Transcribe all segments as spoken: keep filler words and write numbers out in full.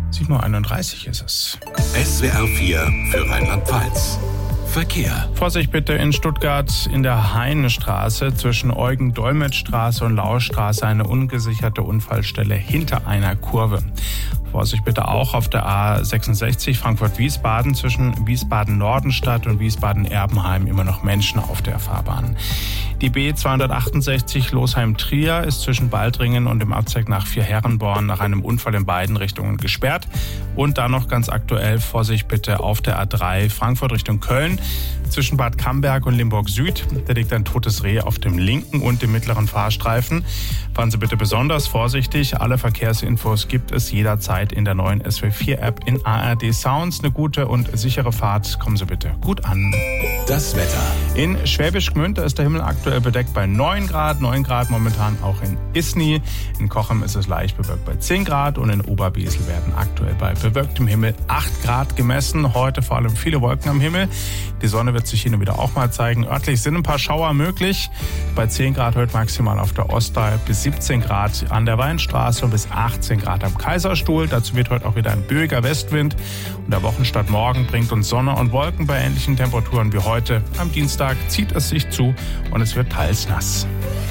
sieben Uhr einunddreißig ist es. S W R vier für Rheinland-Pfalz. Verkehr. Vorsicht bitte in Stuttgart in der Heinestraße zwischen Eugen-Dolmetsch-Straße und Laustraße eine ungesicherte Unfallstelle hinter einer Kurve. Vorsicht bitte auch auf der A sechsundsechzig Frankfurt-Wiesbaden zwischen Wiesbaden-Nordenstadt und Wiesbaden-Erbenheim immer noch Menschen auf der Fahrbahn. Die B zweihundertachtundsechzig Losheim-Trier ist zwischen Baldringen und dem Abzweig nach Vierherrenborn nach einem Unfall in beiden Richtungen gesperrt. Und dann noch ganz aktuell Vorsicht bitte auf der A drei Frankfurt Richtung Köln zwischen Bad Camberg und Limburg Süd. Da liegt ein totes Reh auf dem linken und dem mittleren Fahrstreifen. Fahren Sie bitte besonders vorsichtig. Alle Verkehrsinfos gibt es jederzeit in der neuen S W vier App in A R D Sounds. Eine gute und sichere Fahrt. Kommen Sie bitte gut an. Das Wetter. In Schwäbisch Gmünd ist der Himmel aktuell bedeckt bei neun Grad. neun Grad momentan auch in Isny. In Cochem ist es leicht bewölkt bei zehn Grad. Und in Oberbesel werden aktuell bei bewölktem Himmel acht Grad gemessen. Heute vor allem viele Wolken am Himmel. Die Sonne wird sich hin und wieder auch mal zeigen. Örtlich sind ein paar Schauer möglich. Bei zehn Grad heute maximal auf der Ostalb, bis siebzehn Grad an der Weinstraße und bis achtzehn Grad am Kaiserstuhl. Dazu wird heute auch wieder ein böiger Westwind. Und der Wochenstart morgen bringt uns Sonne und Wolken bei ähnlichen Temperaturen wie heute. Am Dienstag zieht es sich zu und es wird teils nass.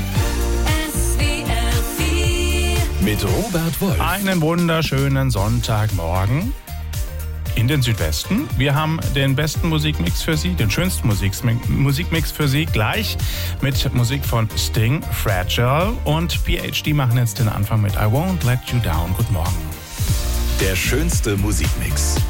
Mit Robert Wolf. Einen wunderschönen Sonntagmorgen in den Südwesten. Wir haben den besten Musikmix für Sie, den schönsten Musikmix für Sie, gleich mit Musik von Sting, Fragile und P H D machen jetzt den Anfang mit I Won't Let You Down. Guten Morgen. Der schönste Musikmix.